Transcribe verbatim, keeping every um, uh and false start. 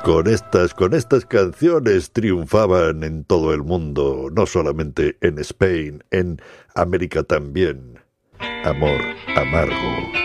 Con estas, con estas canciones triunfaban en todo el mundo, no solamente en España, en América también. Amor amargo.